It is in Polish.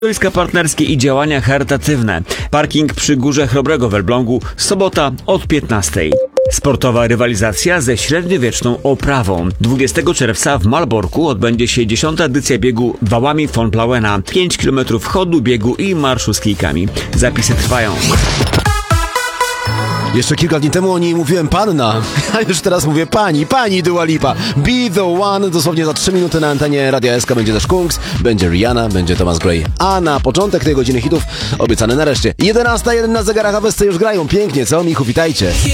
Stoiska partnerskie i działania charytatywne. Parking przy Górze Chrobrego w Elblągu, sobota od 15. Sportowa rywalizacja ze średniowieczną oprawą. 20 czerwca w Malborku odbędzie się 10. edycja biegu Wałami von Plauena. 5 km chodu, biegu i marszu z kijkami. Zapisy trwają. Jeszcze kilka dni temu o niej mówiłem panna, a już teraz mówię pani Dua Lipa. Be the one, dosłownie za 3 minuty na antenie Radia SK będzie też Kungs, będzie Rihanna, będzie Thomas Gray. A na początek tej godziny hitów obiecane nareszcie 11:01 na zegarach, a Westy już grają pięknie, co? Michu, witajcie.